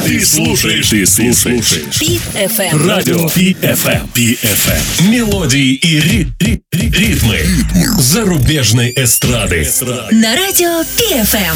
Ты слушаешь Пи-ФМ. Радио Пи-ФМ. Мелодии и ритмы зарубежной эстрады. На радио Пи-ФМ.